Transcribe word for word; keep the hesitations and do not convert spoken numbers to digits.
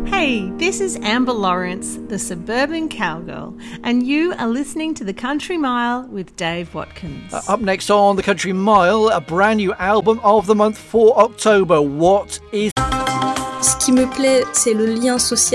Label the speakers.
Speaker 1: Hey, this is Amber Lawrence, the suburban cowgirl, and you are listening to The Country Mile with Dave Watkins.
Speaker 2: Uh, up next on The Country Mile, a brand new album of the month for October. What is...
Speaker 3: Ce qui me plaît, c'est le lien social.